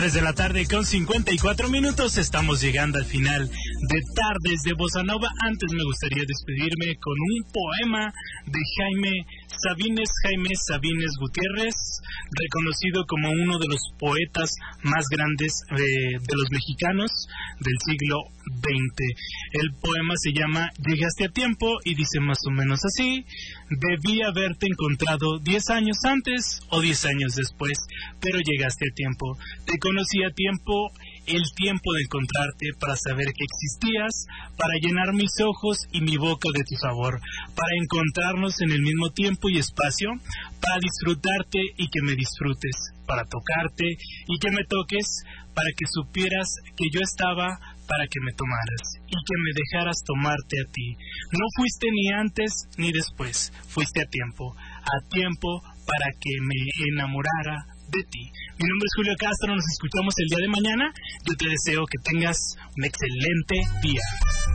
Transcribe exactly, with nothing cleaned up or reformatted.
tres de la tarde con cincuenta y cuatro minutos. Estamos llegando al final de Tardes de Bossa Nova. Antes me gustaría despedirme con un poema de Jaime Sabines, Jaime Sabines Gutiérrez, reconocido como uno de los poetas más grandes eh, de los mexicanos del siglo veinte. El poema se llama Llegaste a tiempo y dice más o menos así: debí haberte encontrado diez años antes o diez años después, pero llegaste a tiempo. Te conocí a tiempo, el tiempo de encontrarte para saber que existías, para llenar mis ojos y mi boca de tu sabor, para encontrarnos en el mismo tiempo y espacio, para disfrutarte y que me disfrutes, para tocarte y que me toques, para que supieras que yo estaba, para que me tomaras y que me dejaras tomarte a ti. No fuiste ni antes ni después, fuiste a tiempo, a tiempo para que me enamorara de ti. Mi nombre es Julio Castro, nos escuchamos el día de mañana. Yo te deseo que tengas un excelente día.